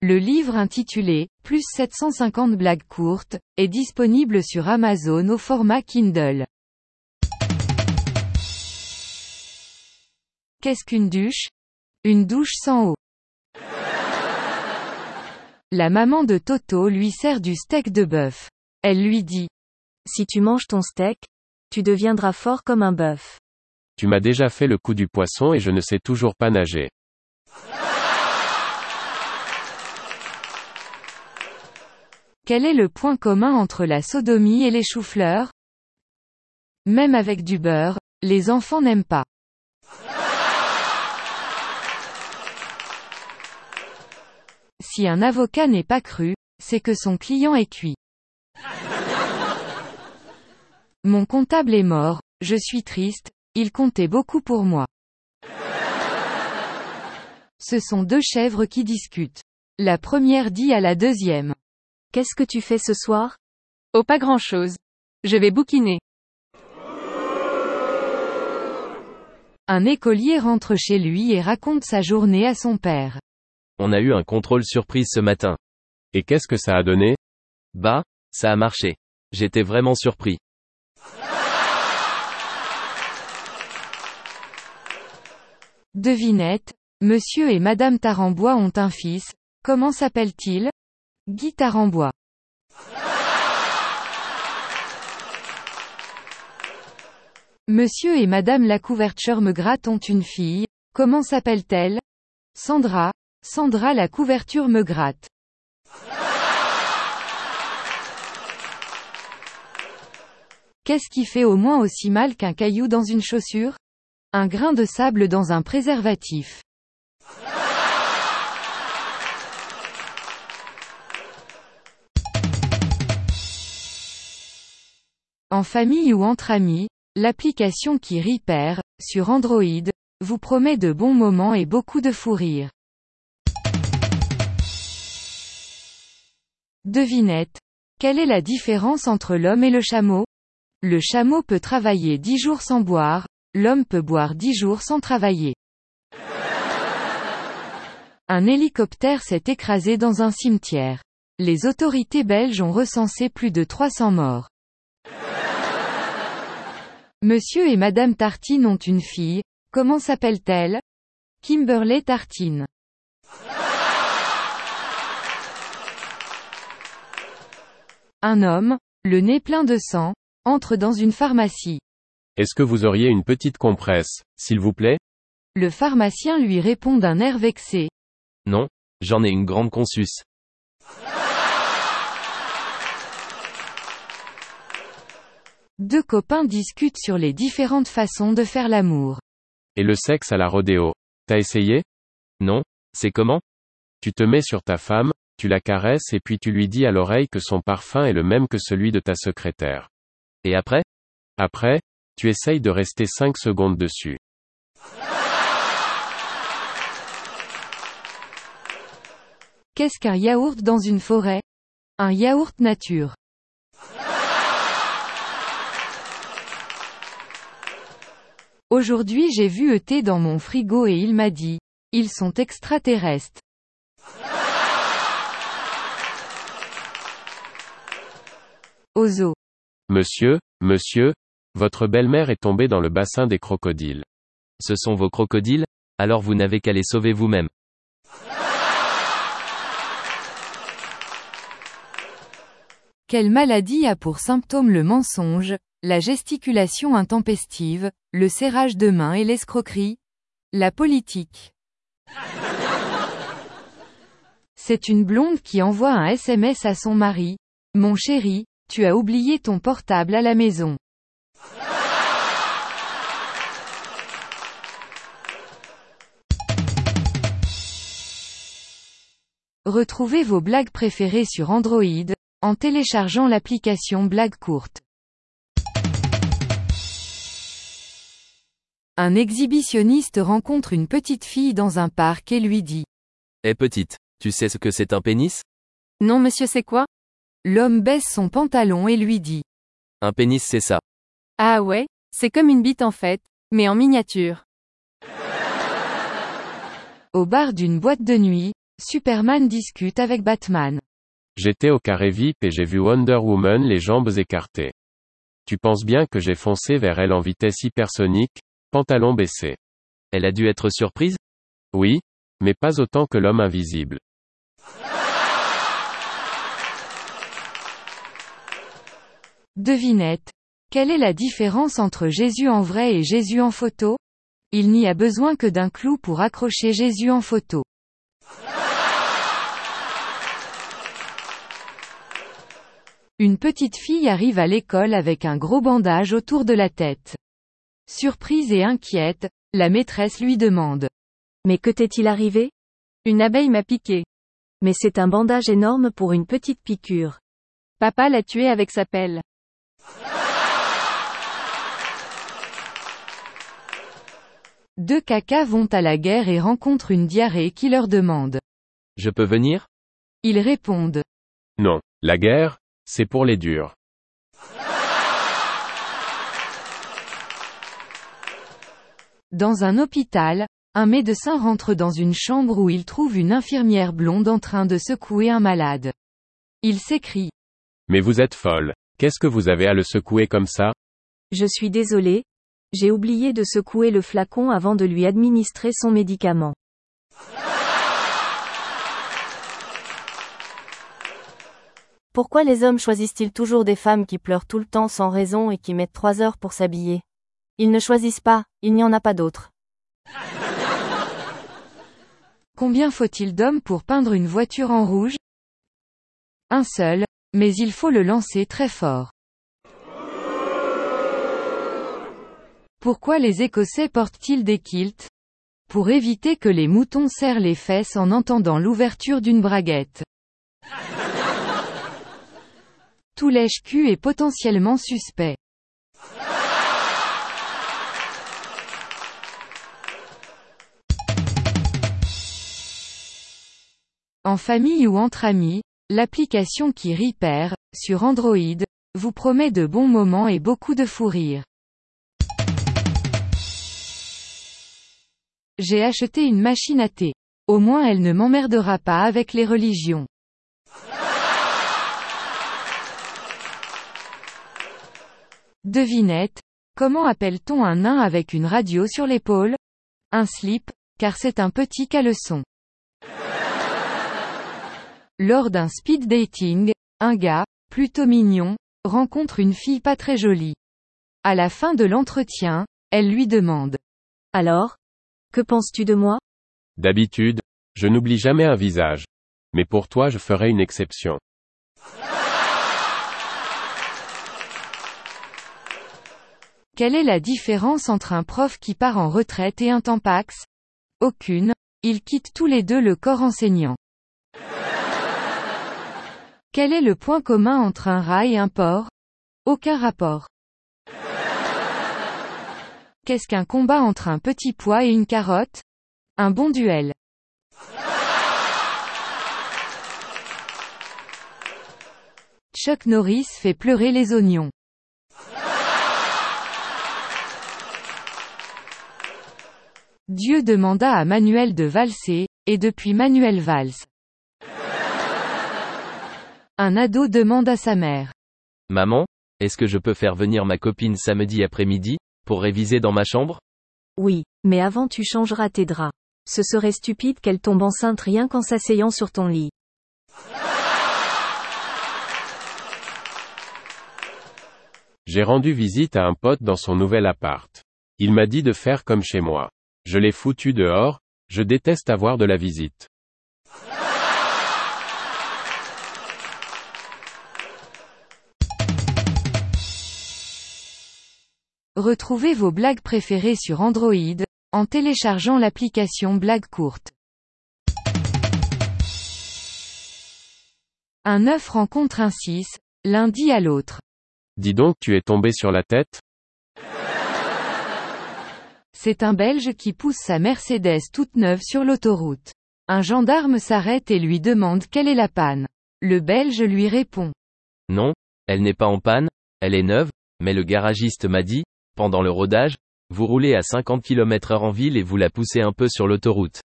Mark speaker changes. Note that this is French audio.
Speaker 1: Le livre intitulé « Plus 750 blagues courtes » est disponible sur Amazon au format Kindle. Qu'est-ce qu'une douche? Une douche sans eau. La maman de Toto lui sert du steak de bœuf. Elle lui dit:
Speaker 2: Si tu manges ton steak, tu deviendras fort comme un bœuf.
Speaker 3: Tu m'as déjà fait le coup du poisson et je ne sais toujours pas nager.
Speaker 1: Quel est le point commun entre la sodomie et les choux-fleurs? Même avec du beurre, les enfants n'aiment pas. Si un avocat n'est pas cru, c'est que son client est cuit. Mon comptable est mort, je suis triste, il comptait beaucoup pour moi. Ce sont deux chèvres qui discutent. La première dit à la deuxième:
Speaker 2: Qu'est-ce que tu fais ce soir?
Speaker 4: Oh, pas grand-chose. Je vais bouquiner.
Speaker 1: Un écolier rentre chez lui et raconte sa journée à son père.
Speaker 5: On a eu un contrôle surprise ce matin.
Speaker 3: Et qu'est-ce que ça a donné?
Speaker 5: Bah, ça a marché. J'étais vraiment surpris.
Speaker 1: Devinette, Monsieur et Madame Tarambois ont un fils, comment s'appelle-t-il? Guy Tarambois. Monsieur et Madame Lacouverture me gratte ont une fille, comment s'appelle-t-elle? Sandra, Sandra la couverture me gratte. Qu'est-ce qui fait au moins aussi mal qu'un caillou dans une chaussure? Un grain de sable dans un préservatif. En famille ou entre amis, l'application qui rit perd, sur Android, vous promet de bons moments et beaucoup de fou rire. Devinette. Quelle est la différence entre l'homme et le chameau? Le chameau peut travailler 10 jours sans boire, l'homme peut boire 10 jours sans travailler. Un hélicoptère s'est écrasé dans un cimetière. Les autorités belges ont recensé plus de 300 morts. Monsieur et Madame Tartine ont une fille, comment s'appelle-t-elle? Kimberley Tartine. Un homme, le nez plein de sang, entre dans une pharmacie.
Speaker 3: Est-ce que vous auriez une petite compresse, s'il vous plaît?
Speaker 1: Le pharmacien lui répond d'un air vexé:
Speaker 5: Non, j'en ai une grande consus.
Speaker 1: Deux copains discutent sur les différentes façons de faire l'amour.
Speaker 3: Et le sexe à la rodéo. T'as essayé?
Speaker 5: Non, c'est comment?
Speaker 3: Tu te mets sur ta femme, tu la caresses et puis tu lui dis à l'oreille que son parfum est le même que celui de ta secrétaire.
Speaker 5: Et après?
Speaker 3: Après, tu essayes de rester 5 secondes dessus.
Speaker 1: Qu'est-ce qu'un yaourt dans une forêt? Un yaourt nature. Aujourd'hui j'ai vu ET dans mon frigo et il m'a dit: ils sont extraterrestres. Au zoo.
Speaker 3: Monsieur, votre belle-mère est tombée dans le bassin des crocodiles.
Speaker 5: Ce sont vos crocodiles? Alors vous n'avez qu'à les sauver vous-même.
Speaker 1: Quelle maladie a pour symptôme le mensonge, la gesticulation intempestive, le serrage de main et l'escroquerie? La politique. C'est une blonde qui envoie un SMS à son mari: Mon chéri, tu as oublié ton portable à la maison. Retrouvez vos blagues préférées sur Android, en téléchargeant l'application Blagues courtes. Un exhibitionniste rencontre une petite fille dans un parc et lui dit:
Speaker 5: Eh petite, tu sais ce que c'est un pénis?
Speaker 4: Non monsieur, c'est quoi?
Speaker 1: L'homme baisse son pantalon et lui dit:
Speaker 5: Un pénis c'est ça.
Speaker 4: Ah ouais, c'est comme une bite en fait, mais en miniature.
Speaker 1: Au bar d'une boîte de nuit, Superman discute avec Batman.
Speaker 3: J'étais au carré VIP et j'ai vu Wonder Woman les jambes écartées. Tu penses bien que j'ai foncé vers elle en vitesse hypersonique, pantalon baissé.
Speaker 5: Elle a dû être surprise?
Speaker 3: Oui, mais pas autant que l'homme invisible.
Speaker 1: Devinette. Quelle est la différence entre Jésus en vrai et Jésus en photo? Il n'y a besoin que d'un clou pour accrocher Jésus en photo. Une petite fille arrive à l'école avec un gros bandage autour de la tête. Surprise et inquiète, la maîtresse lui demande.
Speaker 2: Mais que t'est-il arrivé?
Speaker 4: Une abeille m'a piqué.
Speaker 2: Mais c'est un bandage énorme pour une petite piqûre.
Speaker 4: Papa l'a tué avec sa pelle.
Speaker 1: Deux cacas vont à la guerre et rencontrent une diarrhée qui leur demande.
Speaker 5: Je peux venir?
Speaker 1: Ils répondent.
Speaker 3: Non, la guerre, c'est pour les durs.
Speaker 1: Dans un hôpital, un médecin rentre dans une chambre où il trouve une infirmière blonde en train de secouer un malade. Il s'écrie.
Speaker 3: Mais vous êtes folle. Qu'est-ce que vous avez à le secouer comme ça?
Speaker 2: Je suis désolé. J'ai oublié de secouer le flacon avant de lui administrer son médicament.
Speaker 6: Pourquoi les hommes choisissent-ils toujours des femmes qui pleurent tout le temps sans raison et qui mettent 3 heures pour s'habiller? Ils ne choisissent pas, il n'y en a pas d'autres.
Speaker 1: Combien faut-il d'hommes pour peindre une voiture en rouge? Un seul, mais il faut le lancer très fort. Pourquoi les Écossais portent-ils des kilts? Pour éviter que les moutons serrent les fesses en entendant l'ouverture d'une braguette. Tout lèche-cul est potentiellement suspect. En famille ou entre amis, l'application qui Repair, sur Android, vous promet de bons moments et beaucoup de fou rire. J'ai acheté une machine à thé. Au moins elle ne m'emmerdera pas avec les religions. Devinette. Comment appelle-t-on un nain avec une radio sur l'épaule? Un slip, car c'est un petit caleçon. Lors d'un speed dating, un gars, plutôt mignon, rencontre une fille pas très jolie. À la fin de l'entretien, elle lui demande.
Speaker 2: Alors? Que penses-tu de moi?
Speaker 3: D'habitude, je n'oublie jamais un visage. Mais pour toi je ferai une exception.
Speaker 1: Quelle est la différence entre un prof qui part en retraite et un tampax? Aucune, ils quittent tous les deux le corps enseignant. Quel est le point commun entre un rat et un porc? Aucun rapport. Qu'est-ce qu'un combat entre un petit pois et une carotte? Un bon duel. Chuck Norris fait pleurer les oignons. Dieu demanda à Manuel de valser, et depuis Manuel valse. Un ado demande à sa mère.
Speaker 5: Maman, est-ce que je peux faire venir ma copine samedi après-midi, pour réviser dans ma chambre?
Speaker 2: Oui, mais avant tu changeras tes draps. Ce serait stupide qu'elle tombe enceinte rien qu'en s'asseyant sur ton lit.
Speaker 3: J'ai rendu visite à un pote dans son nouvel appart. Il m'a dit de faire comme chez moi. Je l'ai foutu dehors, je déteste avoir de la visite.
Speaker 1: Retrouvez vos blagues préférées sur Android, en téléchargeant l'application Blagues courtes. Un œuf rencontre un 6, l'un dit à l'autre.
Speaker 3: Dis donc tu es tombé sur la tête?
Speaker 1: C'est un Belge qui pousse sa Mercedes toute neuve sur l'autoroute. Un gendarme s'arrête et lui demande quelle est la panne. Le Belge lui répond.
Speaker 5: Non, elle n'est pas en panne, elle est neuve, mais le garagiste m'a dit, pendant le rodage, vous roulez à 50 km/h en ville et vous la poussez un peu sur l'autoroute.